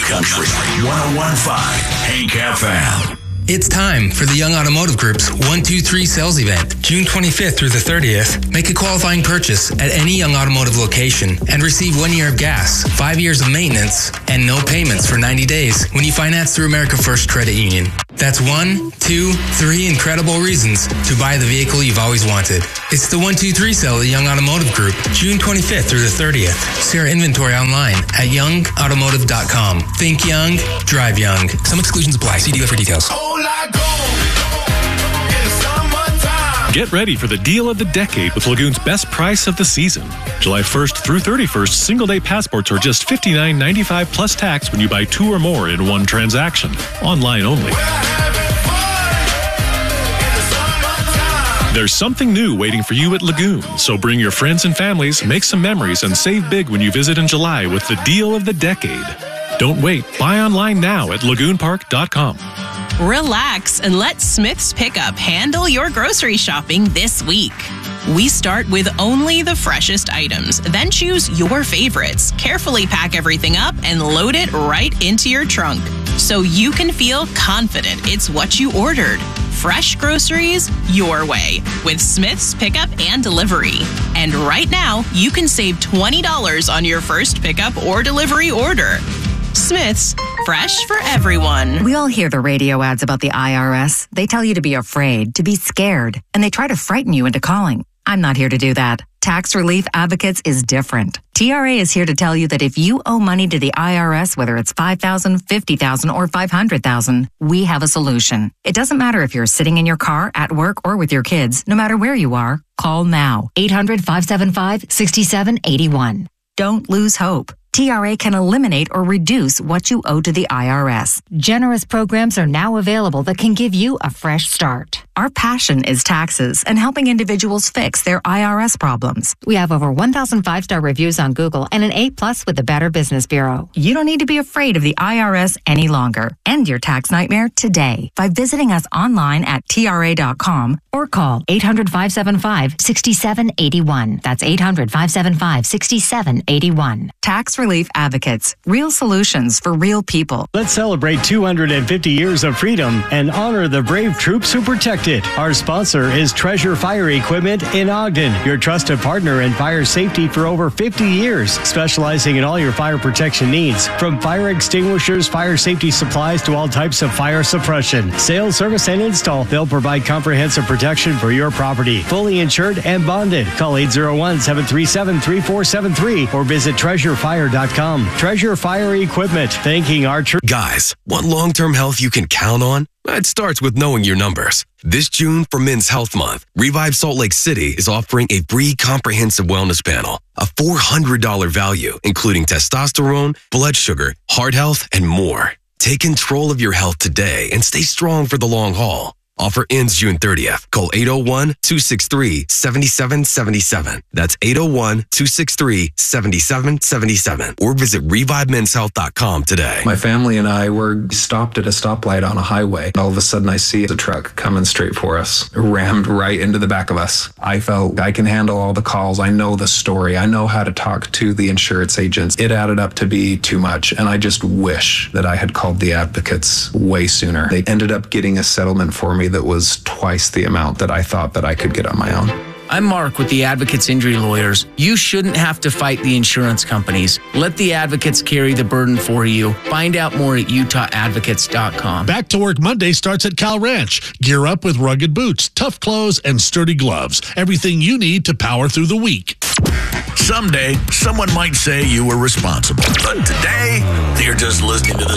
Country 101.5 Hank FM. It's time for the Young Automotive Group's 123 sales event, June 25th through the 30th. Make a qualifying purchase at any Young Automotive location and receive 1 year of gas, 5 years of maintenance, and no payments for 90 days when you finance through America First Credit Union. That's 1, 2, 3 incredible reasons to buy the vehicle you've always wanted. It's the 123 sale at the Young Automotive Group, June 25th through the 30th. See our inventory online at youngautomotive.com. Think young, drive young. Some exclusions apply. See dealer for details. Get ready for the deal of the decade with Lagoon's best price of the season. July 1st through 31st, single-day passports are just $59.95 plus tax when you buy 2 or more in one transaction. Online only. There's something new waiting for you at Lagoon, so bring your friends and families, make some memories, and save big when you visit in July with the deal of the decade. Don't wait. Buy online now at lagoonpark.com. Relax and let Smith's Pickup handle your grocery shopping this week. We start with only the freshest items, then choose your favorites, carefully pack everything up, and load it right into your trunk so you can feel confident it's what you ordered. Fresh groceries your way with Smith's Pickup and Delivery. And right now, you can save $20 on your first pickup or delivery order. Smith's, fresh for everyone. We all hear the radio ads about the IRS. They tell you to be afraid, to be scared, and they try to frighten you into calling. I'm not here to do that. Tax Relief Advocates is different. TRA is here to tell you that if you owe money to the IRS, whether it's $5,000, $50,000, or $500,000, we have a solution. It doesn't matter if you're sitting in your car, at work, or with your kids. No matter where you are, call now. 800-575-6781. Don't lose hope. TRA can eliminate or reduce what you owe to the IRS. Generous programs are now available that can give you a fresh start. Our passion is taxes and helping individuals fix their IRS problems. We have over 1,000 5-star reviews on Google and an A+ with the Better Business Bureau. You don't need to be afraid of the IRS any longer. End your tax nightmare today by visiting us online at TRA.com or call 800-575-6781. That's 800-575-6781. Tax Relief Advocates. Real solutions for real people. Let's celebrate 250 years of freedom and honor the brave troops who protect it. Our sponsor is Treasure Fire Equipment in Ogden, your trusted partner in fire safety for over 50 years, specializing in all your fire protection needs. From fire extinguishers, fire safety supplies, to all types of fire suppression. Sales, service, and install. They'll provide comprehensive protection for your property. Fully insured and bonded. Call 801-737-3473 or visit treasurefire.com. Treasure Fire Equipment. Thanking our Guys, want long-term health you can count on? It starts with knowing your numbers. This June for Men's Health Month, Revive Salt Lake City is offering a free comprehensive wellness panel, a $400 value, including testosterone, blood sugar, heart health, and more. Take control of your health today and stay strong for the long haul. Offer ends June 30th. Call 801-263-7777. That's 801-263-7777. Or visit ReviveMen'sHealth.com today. My family and I were stopped at a stoplight on a highway. All of a sudden, I see a truck coming straight for us, rammed right into the back of us. I felt I can handle all the calls. I know the story. I know how to talk to the insurance agents. It added up to be too much, and I just wish that I had called the advocates way sooner. They ended up getting a settlement for me that was twice the amount that I thought that I could get on my own. I'm Mark with the Advocates Injury Lawyers. You shouldn't have to fight the insurance companies. Let the advocates carry the burden for you. Find out more at utahadvocates.com. Back to Work Monday starts at Cal Ranch. Gear up with rugged boots, tough clothes, and sturdy gloves. Everything you need to power through the week. Someday, someone might say you were responsible. But today, you're just listening to the